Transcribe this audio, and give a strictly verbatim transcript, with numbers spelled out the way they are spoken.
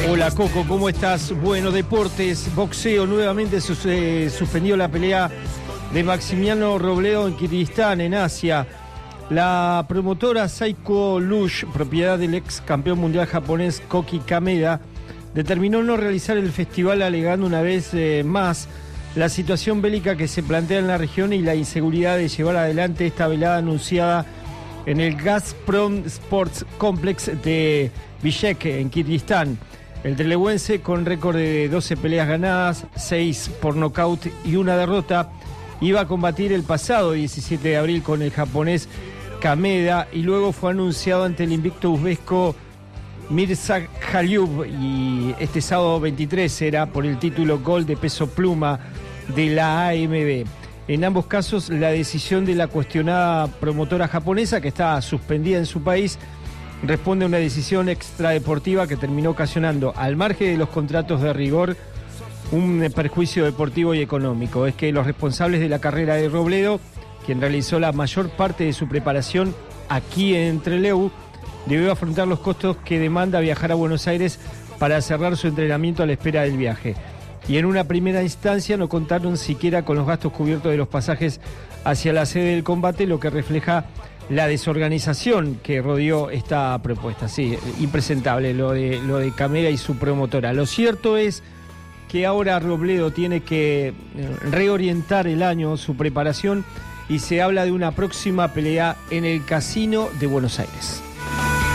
Hola Coco, ¿cómo estás? Bueno, deportes, boxeo, nuevamente sus, eh, suspendió la pelea de Maximiano Robledo en Kirguistán, en Asia. La promotora Saiko Lush, propiedad del ex campeón mundial japonés Koki Kameda, determinó no realizar el festival alegando una vez eh, más la situación bélica que se plantea en la región y la inseguridad de llevar adelante esta velada anunciada en el Gazprom Sports Complex de Bishkek, en Kirguistán. El trelewense, con récord de doce peleas ganadas, seis por nocaut y una derrota, iba a combatir el pasado diecisiete de abril con el japonés Kameda y luego fue anunciado ante el invicto uzbeko Mirza Khalioub, y este sábado veintitrés será por el título Gold de peso pluma de la A M B. En ambos casos, la decisión de la cuestionada promotora japonesa, que está suspendida en su país, responde a una decisión extradeportiva que terminó ocasionando, al margen de los contratos de rigor, un perjuicio deportivo y económico. Es que los responsables de la carrera de Robledo, quien realizó la mayor parte de su preparación aquí en Trelew, debió afrontar los costos que demanda viajar a Buenos Aires para cerrar su entrenamiento a la espera del viaje. Y en una primera instancia no contaron siquiera con los gastos cubiertos de los pasajes hacia la sede del combate, lo que refleja la desorganización que rodeó esta propuesta. Sí, impresentable lo de, lo de Kameda y su promotora. Lo cierto es que ahora Robledo tiene que reorientar el año, su preparación, y se habla de una próxima pelea en el Casino de Buenos Aires.